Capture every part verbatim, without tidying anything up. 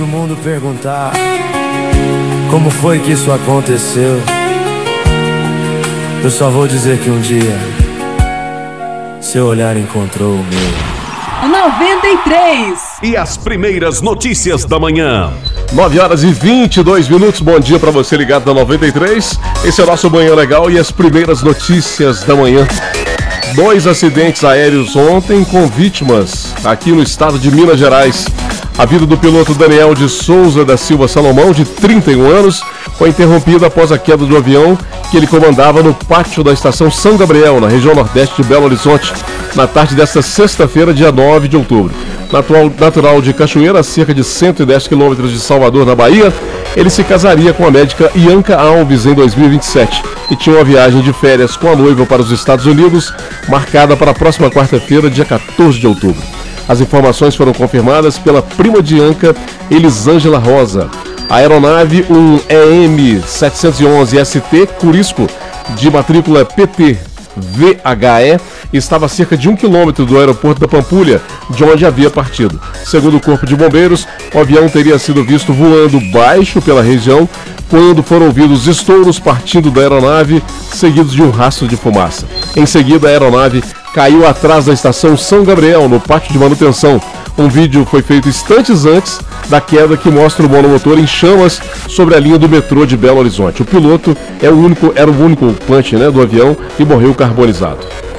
O mundo perguntar como foi que isso aconteceu, eu só vou dizer que um dia seu olhar encontrou o meu. noventa e três. E as primeiras notícias da manhã. nove horas e vinte e dois minutos. Bom dia para você ligado na noventa e três. Esse é o nosso Manhã Legal e as primeiras notícias da manhã. Dois acidentes aéreos ontem com vítimas aqui no estado de Minas Gerais. A vida do piloto Daniel de Souza da Silva Salomão, de trinta e um anos, foi interrompida após a queda do avião que ele comandava no pátio da estação São Gabriel, na região nordeste de Belo Horizonte, na tarde desta sexta-feira, dia nove de outubro. Natural, natural de Cachoeira, a cerca de cento e dez quilômetros de Salvador, na Bahia, ele se casaria com a médica Ianca Alves em dois mil e vinte e sete e tinha uma viagem de férias com a noiva para os Estados Unidos, marcada para a próxima quarta-feira, dia quatorze de outubro. As informações foram confirmadas pela prima de Ianca, Elisângela Rosa. A aeronave, um E M setecentos e onze S T Curisco, de matrícula P T V H E, estava a cerca de um quilômetro do aeroporto da Pampulha, de onde havia partido. Segundo o Corpo de Bombeiros, o avião teria sido visto voando baixo pela região quando foram ouvidos estouros partindo da aeronave, seguidos de um rastro de fumaça. Em seguida, a aeronave caiu atrás da estação São Gabriel, no pátio de manutenção. Um vídeo foi feito instantes antes da queda que mostra o monomotor em chamas sobre a linha do metrô de Belo Horizonte. O piloto é o único, era o único ocupante, né, do avião e morreu carbonizado.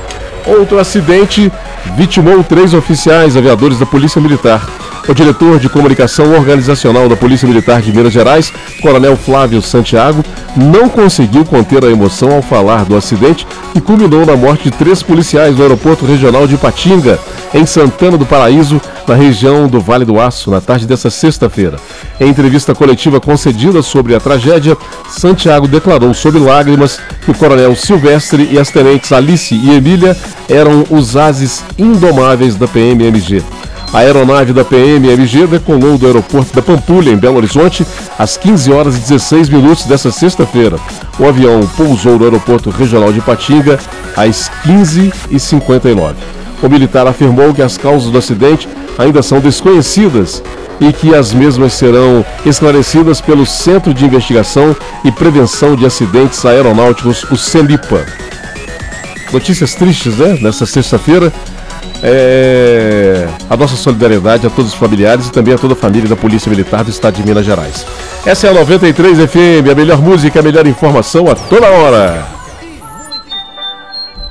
Outro acidente vitimou três oficiais aviadores da Polícia Militar. O diretor de comunicação organizacional da Polícia Militar de Minas Gerais, Coronel Flávio Santiago, não conseguiu conter a emoção ao falar do acidente que culminou na morte de três policiais no aeroporto regional de Ipatinga, em Santana do Paraíso, na região do Vale do Aço, na tarde desta sexta-feira. Em entrevista coletiva concedida sobre a tragédia, Santiago declarou sob lágrimas que o coronel Silvestre e as tenentes Alice e Emília eram os ases indomáveis da P M M G. A aeronave da P M M G decolou do aeroporto da Pampulha, em Belo Horizonte, às quinze horas e dezesseis minutos desta sexta-feira. O avião pousou no aeroporto regional de Ipatinga às quinze e cinquenta e nove. O militar afirmou que as causas do acidente ainda são desconhecidas e que as mesmas serão esclarecidas pelo Centro de Investigação e Prevenção de Acidentes Aeronáuticos, o CENIPA. Notícias tristes, né? Nessa sexta-feira. É... A nossa solidariedade a todos os familiares e também a toda a família da Polícia Militar do Estado de Minas Gerais. Essa é a noventa e três F M, a melhor música, a melhor informação a toda hora.